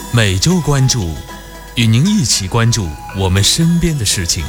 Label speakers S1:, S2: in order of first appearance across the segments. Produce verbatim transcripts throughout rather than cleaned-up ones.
S1: 每周关注，与您一起关注我们身边的事情。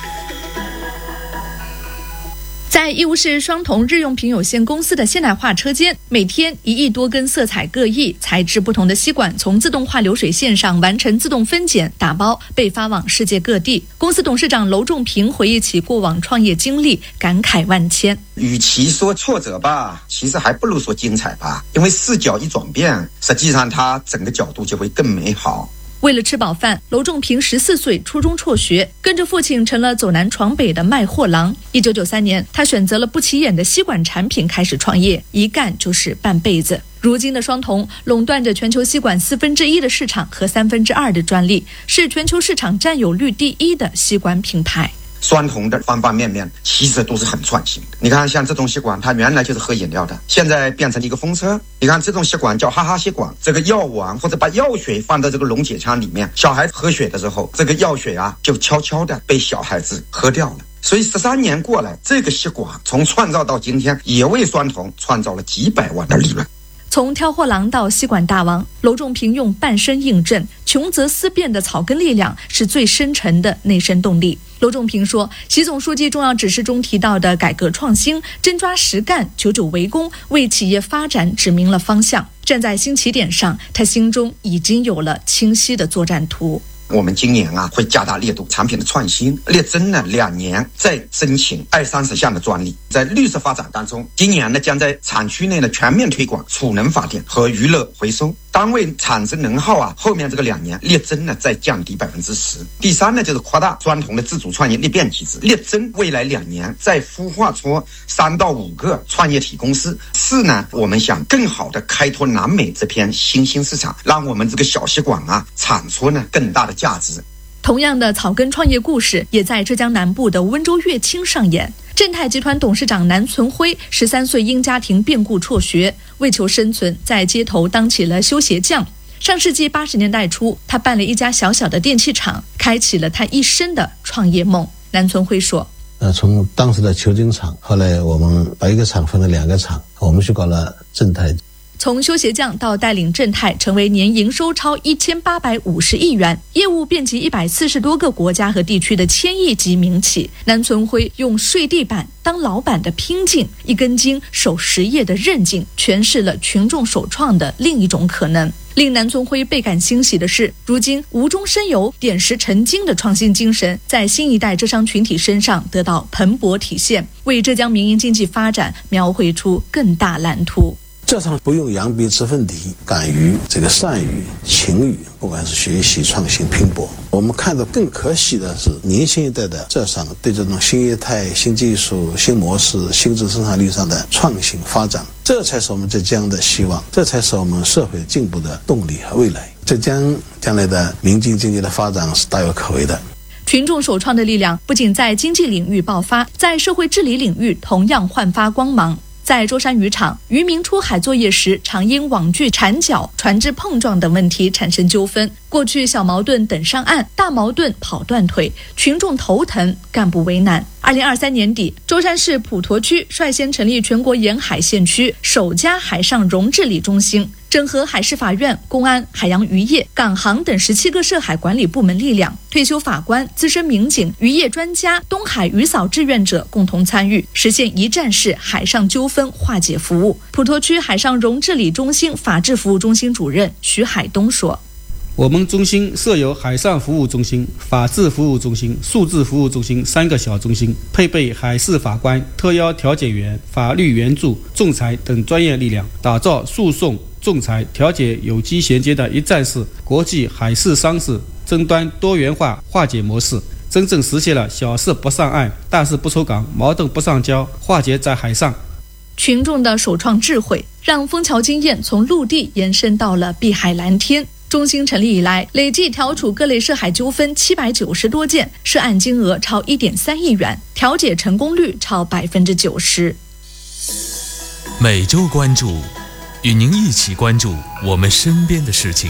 S2: 在义乌市双瞳日用品有限公司的现代化车间，每天一亿多根色彩各异、材质不同的吸管从自动化流水线上完成自动分拣、打包，被发往世界各地。公司董事长娄仲平回忆起过往创业经历，感慨万千。
S3: 与其说挫折吧，其实还不如说精彩吧，因为视角一转变，实际上它整个角度就会更美好。
S2: 为了吃饱饭，娄仲平十四岁初中辍学，跟着父亲成了走南闯北的卖货郎。一九九三年，他选择了不起眼的吸管产品开始创业，一干就是半辈子。如今的双瞳垄断着全球吸管四分之一的市场和三分之二的专利，是全球市场占有率第一的吸管品牌。
S3: 双瞳的方方面面其实都是很创新的。你看像这种吸管，它原来就是喝饮料的，现在变成一个风车。你看这种吸管叫哈哈吸管，这个药丸或者把药水放到这个溶解腔里面，小孩喝血的时候，这个药水啊就悄悄的被小孩子喝掉了。所以十三年过来，这个吸管从创造到今天，也为双瞳创造了几百万的利润。
S2: 从挑货郎到吸管大王，娄仲平用半生印证，穷则思变的草根力量是最深沉的内生动力。娄仲平说，习总书记重要指示中提到的改革创新、真抓实干、久久为功，为企业发展指明了方向。站在新起点上，他心中已经有了清晰的作战图。
S3: 我们今年啊会加大力度产品的创新，力争呢两年再申请二三十项的专利。在绿色发展当中，今年呢将在产区内呢全面推广储能发电和娱乐回收，单位产生能耗啊后面这个两年力争呢再降低百分之十。第三呢就是扩大双瞳的自主创业裂变机制，力争未来两年再孵化出三到五个创业体公司。四呢我们想更好的开拓南美这片新兴市场，让我们这个小吸管啊产出呢更大的价值。
S2: 同样的草根创业故事也在浙江南部的温州乐清上演。正泰集团董事长南存辉十三岁因家庭变故辍学，为求生存，在街头当起了修鞋匠。上世纪八十年代初，他办了一家小小的电器厂，开启了他一生的创业梦。南存辉说，
S4: 呃，从当时的球晶厂，后来我们把一个厂分了两个厂，我们去搞了正泰。
S2: 从修鞋匠到带领正泰成为年营收超一千八百五十亿元，业务遍及一百四十多个国家和地区的千亿级民企，南存辉用睡地板当老板的拼劲，一根筋守实业的韧劲，诠释了群众首创的另一种可能。令南存辉倍感欣喜的是，如今无中生有、点石成金的创新精神在新一代浙商群体身上得到蓬勃体现，为浙江民营经济发展描绘出更大蓝图。
S4: 浙商不用扬鼻之奋蹄，敢于这个善于勤于，不管是学习创新拼搏。我们看到更可喜的是年轻一代的浙商对这种新业态、新技术、新模式、新质生产力上的创新发展，这才是我们浙江的希望，这才是我们社会进步的动力和未来。浙江将来的民营经济的发展是大有可为的。
S2: 群众首创的力量不仅在经济领域爆发，在社会治理领域同样焕发光芒。在舟山渔场，渔民出海作业时常因网具缠脚、船只碰撞等问题产生纠纷。过去小矛盾等上岸，大矛盾跑断腿，群众头疼，干部为难。二零二三年底，舟山市普陀区率先成立全国沿海县区首家海上容治理中心，整合海事法院、公安、海洋渔业、港航等十七个涉海管理部门力量，退休法官、资深民警、渔业专家、东海渔嫂志愿者共同参与，实现一站式海上纠纷化解服务。普陀区海上容治理中心法治服务中心主任徐海东说，
S5: 我们中心设有海上服务中心、法治服务中心、数字服务中心三个小中心，配备海事法官、特邀调解员、法律援助、仲裁等专业力量，打造诉讼、仲裁、调解有机衔接的一站式国际海事商事争端多元化化解模式，真正实现了小事不上岸、大事不出港、矛盾不上交，化解在海上。
S2: 群众的首创智慧让枫桥经验从陆地延伸到了碧海蓝天。中心成立以来，累计调处各类涉海纠纷七百九十多件，涉案金额超一点三亿元，调解成功率超百分之九十。
S1: 每周关注，与您一起关注我们身边的事情。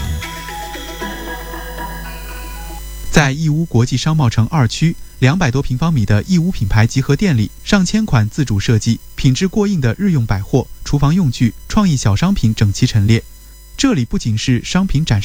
S6: 在义乌国际商贸城二区两百多平方米的义乌品牌集合店里，上千款自主设计、品质过硬的日用百货、厨房用具、创意小商品整齐陈列。这里不仅是商品展示